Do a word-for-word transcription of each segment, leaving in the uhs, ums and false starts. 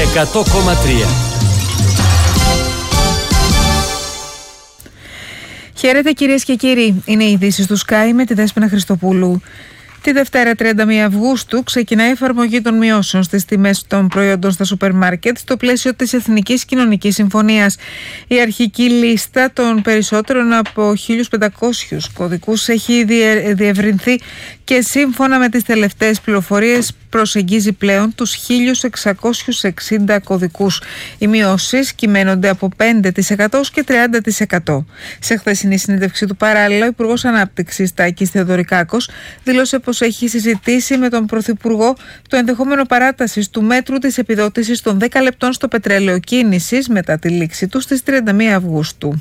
εκατό κόμμα τρία. Χαίρετε κυρίες και κύριοι, είναι οι ειδήσεις του Sky με τη Δέσποινα Χριστοπούλου. Τη Δευτέρα τριάντα μία Αυγούστου ξεκινάει η εφαρμογή των μειώσεων στις τιμές των προϊόντων στα σούπερ μάρκετ στο πλαίσιο της Εθνικής Κοινωνικής Συμφωνίας. Η αρχική λίστα των περισσότερων από χίλιους πεντακόσιους κωδικούς έχει διευρυνθεί και σύμφωνα με τις τελευταίες πληροφορίες προσεγγίζει πλέον τους χίλια εξακόσιους εξήντα κωδικούς. Οι μειώσεις κυμαίνονται από πέντε τοις εκατό και τριάντα τοις εκατό. Σε χθεσινή συνέντευξη του παράλληλα, ο Υπουργός Ανάπτυξης Τάκης Θεοδωρικάκος δήλωσε πως έχει συζητήσει με τον Πρωθυπουργό το ενδεχόμενο παράτασης του μέτρου της επιδότησης των δέκα λεπτών στο πετρέλαιο κίνησης μετά τη λήξη του στις τριάντα μία Αυγούστου.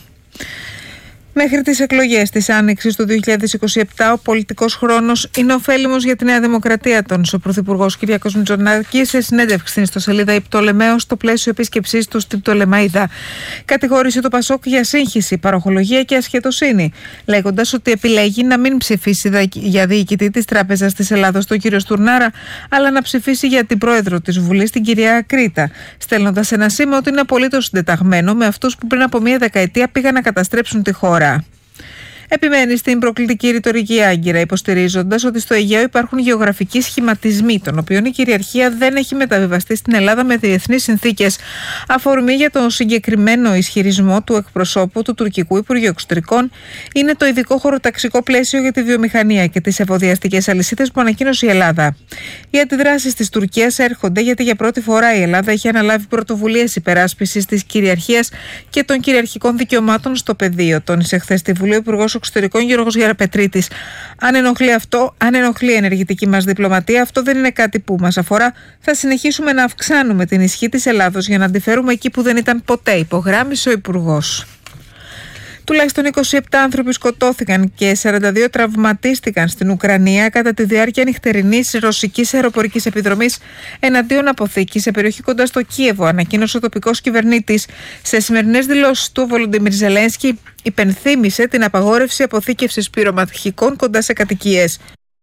Μέχρι τις εκλογές της Άνοιξης του δύο χιλιάδες είκοσι επτά, ο πολιτικός χρόνος είναι ωφέλιμος για τη Νέα Δημοκρατία, τόνισε ο Πρωθυπουργός Κυριάκος Μητσοτάκης σε συνέντευξη στην ιστοσελίδα «Η Πτολεμαίος» στο πλαίσιο επίσκεψής του στην Πτολεμαΐδα. Κατηγόρησε το Πασόκ για σύγχυση, παροχολογία και ασχετοσύνη, λέγοντας ότι επιλέγει να μην ψηφίσει για διοικητή της Τράπεζας της Ελλάδος τον κύριο Στουρνάρα, αλλά να ψηφίσει για την πρόεδρο της Βουλής, την κυρία Κρήτα, στέλνοντας ένα σήμα ότι είναι απολύτως συντεταγμένο με αυτούς που πριν από μία δεκαετία πήγαν να καταστρέψουν τη χώρα. Επιμένει στην προκλητική ρητορική άγκυρα, υποστηρίζοντας ότι στο Αιγαίο υπάρχουν γεωγραφικοί σχηματισμοί, των οποίων η κυριαρχία δεν έχει μεταβιβαστεί στην Ελλάδα με διεθνείς συνθήκες. Αφορμή για τον συγκεκριμένο ισχυρισμό του εκπροσώπου του τουρκικού Υπουργείου Εξωτερικών είναι το ειδικό χωροταξικό πλαίσιο για τη βιομηχανία και τις εφοδιαστικές αλυσίδες που ανακοίνωσε η Ελλάδα. Οι αντιδράσεις της Τουρκίας έρχονται γιατί για πρώτη φορά η Ελλάδα έχει αναλάβει πρωτοβουλίες υπεράσπισης της κυριαρχίας και των κυριαρχικών δικαιωμάτων στο πεδίο, τόνισε χθες στη Βουλή ο Υπουργός Εξωτερικών Γιώργος Γεραπετρίτης. Αν ενοχλεί αυτό, αν ενοχλεί η ενεργητική μας διπλωματία, αυτό δεν είναι κάτι που μας αφορά. Θα συνεχίσουμε να αυξάνουμε την ισχύ της Ελλάδος για να αντιφέρουμε εκεί που δεν ήταν ποτέ, υπογράμμισε ο Υπουργός. Τουλάχιστον είκοσι επτά άνθρωποι σκοτώθηκαν και σαράντα δύο τραυματίστηκαν στην Ουκρανία κατά τη διάρκεια νυχτερινής ρωσικής αεροπορικής επιδρομής εναντίον αποθήκης σε περιοχή κοντά στο Κίεβο, ανακοίνωσε ο τοπικός κυβερνήτης. Σε σημερινές δηλώσεις του, ο Βολοντιμίρ Ζελένσκι υπενθύμησε την απαγόρευση αποθήκευσης πυρομαχικών κοντά σε κατοικίες.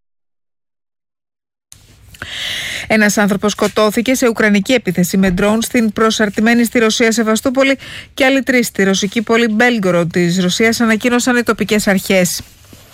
Ένας άνθρωπος σκοτώθηκε σε ουκρανική επίθεση με ντρόουν στην προσαρτημένη στη Ρωσία Σεβαστούπολη και άλλοι τρεις στη ρωσική πόλη Μπέλγκοροντ της Ρωσίας, ανακοίνωσαν οι τοπικές αρχές.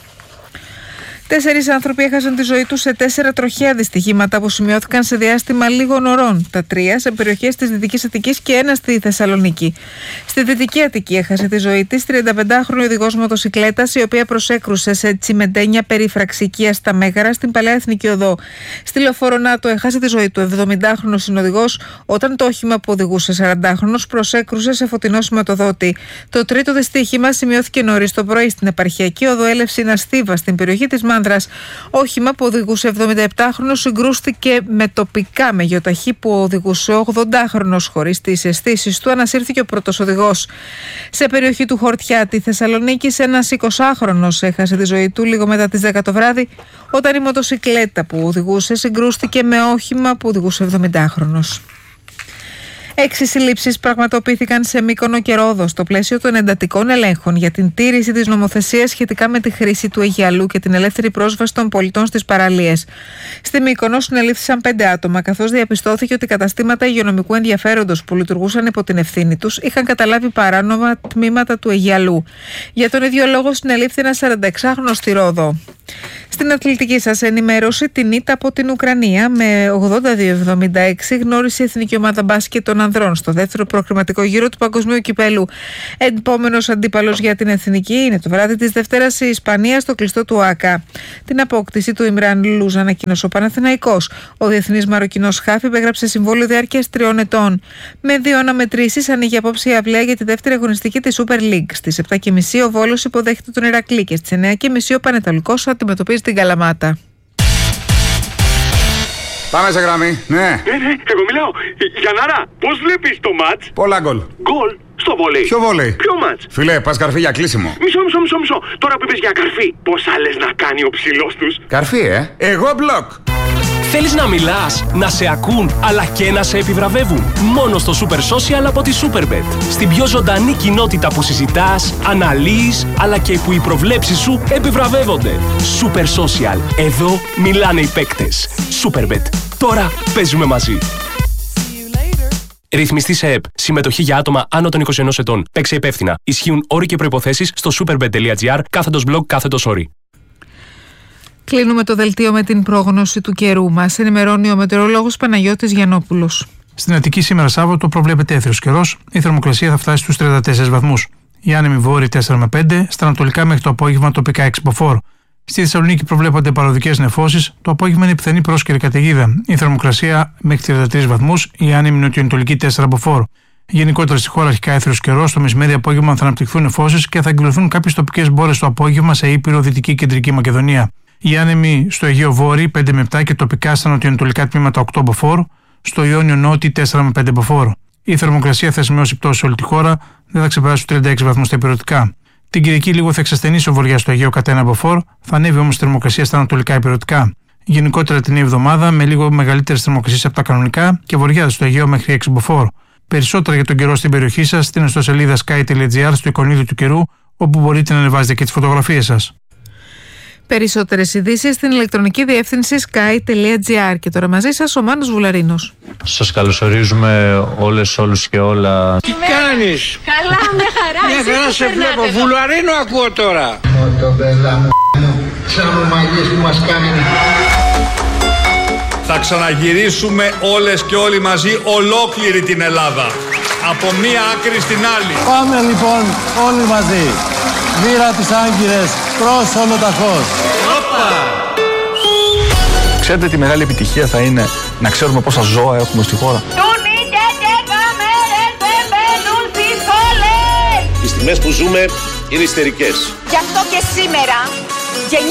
Τέσσερις άνθρωποι έχασαν τη ζωή τους σε τέσσερα τροχαία δυστυχήματα που σημειώθηκαν σε διάστημα λίγων ωρών. Τα τρία σε περιοχές της Δυτικής Αττικής και ένα στη Θεσσαλονίκη. Στη Δυτική Αττική έχασε τη ζωή της τριανταπεντάχρονη οδηγός μοτοσικλέτας, η οποία προσέκρουσε σε τσιμεντένια περίφραξη οικίας στα Μέγαρα στην Παλαιά Εθνική Οδό. Στη Λεωφόρο Νάτο έχασε τη ζωή του εβδομηντάχρονος συνοδηγός όταν το όχημα που οδηγούσε σαραντάχρονος προσέκρουσε σε φωτεινό σηματοδότη. Το τρίτο δυστύχημα σημειώθηκε νωρίς το πρωί στην επαρχιακή οδό Έλευση Ναστίβα στην περιοχή της Μάνδρας. Όχημα που οδηγούσε εβδομηνταεπτάχρονος συγκρούστηκε με τοπικά με γεωταχή που οδηγούσε ογδοντάχρονος. Χωρίς τις αισθήσεις του ανασύρθηκε ο πρώτος οδηγός. Σε περιοχή του Χορτιά, τη Θεσσαλονίκη, ένας εικοσάχρονος έχασε τη ζωή του λίγο μετά τις δέκα το βράδυ όταν η μοτοσικλέτα που οδηγούσε συγκρούστηκε με όχημα που οδηγούσε εβδομηντάχρονος. Έξι συλλήψεις πραγματοποιήθηκαν σε Μύκονο και Ρόδο στο πλαίσιο των εντατικών ελέγχων για την τήρηση της νομοθεσίας σχετικά με τη χρήση του Αιγιαλού και την ελεύθερη πρόσβαση των πολιτών στις παραλίες. Στη Μύκονο συνελήφθησαν πέντε άτομα, καθώς διαπιστώθηκε ότι καταστήματα υγειονομικού ενδιαφέροντος που λειτουργούσαν υπό την ευθύνη τους είχαν καταλάβει παράνομα τμήματα του Αιγιαλού. Για τον ίδιο λόγο συνελήφθη ένας σαρανταεξάχρονος στη Ρόδο. Στην αθλητική σας ενημέρωση, την ήττα από την Ουκρανία με ογδόντα δύο εβδομήντα έξι γνώρισε η εθνική ομάδα μπάσκετ των ανδρών στο δεύτερο προκριματικό γύρο του Παγκοσμίου Κυπέλου. Επόμενος αντίπαλος για την εθνική είναι το βράδυ της Δευτέρας η Ισπανία στο κλειστό του ΆΚΑ. Την απόκτηση του Ιμράν Λούζ ανακοίνωσε ο Παναθηναϊκός. Ο διεθνής Μαροκινός χάφ υπέγραψε συμβόλαιο διάρκειας τριών ετών. Με δύο αναμετρήσεις ανοίγει απόψε η αυλαία για τη δεύτερη αγωνιστική της Super League. Στις επτά και μισή ο Βόλος υποδέχεται τον Ηρακλή και στις εννιά και μισή ο Πανετολικός αντιμετωπίζει την Καλαμάτα. Πάμε σε γραμμή, ναι. Ναι, ναι, εγώ μιλάω. Γιαννάρα, πώς βλέπεις το μάτς? Πολλά γκολ. Γκολ στο βόλεϊ. Ποιο βόλεϊ? Ποιο μάτς? Φιλέ, πας καρφί για κλείσιμο. Μισό, μισό, μισό, μισό. Τώρα που είπες για καρφί, πόσα λες να κάνει ο ψηλός τους? Καρφί, ε. Εγώ μπλοκ. Θέλεις να μιλάς, να σε ακούν, αλλά και να σε επιβραβεύουν? Μόνο στο Super Social από τη Superbet. Στην πιο ζωντανή κοινότητα που συζητάς, αναλύεις, αλλά και που οι προβλέψεις σου επιβραβεύονται. Super Social. Εδώ μιλάνε οι παίκτες. Superbet. Τώρα παίζουμε μαζί. Ρυθμιστή σε ΕΠ. Συμμετοχή για άτομα άνω των είκοσι ενός ετών. Παίξε υπεύθυνα. Ισχύουν όροι και προϋποθέσεις στο superbet.gr κάθετος blog κάθετος όροι. Κλείνουμε το δελτίο με την πρόγνωση του καιρού μας. Ενημερώνει ο μετεωρολόγος Παναγιώτης Γιαννόπουλος. Στην Αττική σήμερα Σάββατο προβλέπεται έθριος καιρός. Η θερμοκρασία θα φτάσει στους τριάντα τέσσερις βαθμούς. Οι άνεμοι βόρειοι τέσσερα με πέντε, στα ανατολικά μέχρι το απόγευμα τοπικά έξι μποφόρ. Στη Θεσσαλονίκη προβλέπονται παροδικές νεφώσεις. Το απόγευμα είναι πιθανή πρόσκαιρη καταιγίδα. Η θερμοκρασία μέχρι τριάντα τρεις βαθμούς, η άνεμη νοτιοανατολική τέσσερα μποφόρ. Γενικότερα στη χώρα αρχικά έθριος καιρός. Το μεσημέρι απόγευμα θα αναπτυχθούν νεφώσεις και θα εκδηλωθούν κάποιες τοπικές μπόρες το απόγευμα σε Ήπειρο, Δυτική και Κεντρική Μακεδονία. Οι άνεμοι στο Αιγαίο Βόρειο πέντε με επτά και τοπικά στα νοτιοανατολικά τμήματα οκτώ μποφόρ. Στο Ιόνιο Νότι τέσσερα με πέντε μποφόρ. Η θερμοκρασία θα σημειώσει πτώση σε όλη τη χώρα, δεν θα ξεπεράσει τους τριάντα έξι βαθμούς στα ηπειρωτικά. Την Κυριακή λίγο θα εξασθενήσει ο βορειάς στο Αιγαίο κατά ένα μποφόρ, θα ανέβει όμως η θερμοκρασία στα ανατολικά ηπειρωτικά. Γενικότερα την νέα εβδομάδα με λίγο μεγαλύτερες θερμοκρασίες από τα κανονικά και βορειάδες στο Αιγαίο μέχρι έξι μποφόρ. Περισσότερα για τον καιρό στην περιοχή σας στην ιστοσελίδα sky.gr στο εικονίδιο του καιρού, όπου μπορείτε να ανεβάζετε και τις φωτογραφίες σας. Περισσότερες ειδήσεις στην ηλεκτρονική διεύθυνση sky.gr. Και τώρα μαζί σας ο Μάνος Βουλαρίνος. Σας καλωσορίζουμε όλες, όλους και όλα. Τι κάνεις? Καλά, με χαρά. Μια χαρά σε βλέπω. Βουλαρίνο ακούω τώρα. Μοτομπέλα μου, σαν ομαγείς που μας κάνει. Θα ξαναγυρίσουμε όλες και όλοι μαζί ολόκληρη την Ελλάδα. Από μία άκρη στην άλλη. Πάμε λοιπόν όλοι μαζί. Μοίρα τις Άγκυρες προς ολοταχώς. Ξέρετε τι μεγάλη επιτυχία θα είναι να ξέρουμε πόσα ζώα έχουμε στη χώρα. Οι στιγμές που ζούμε είναι ιστερικές. Γι' αυτό και σήμερα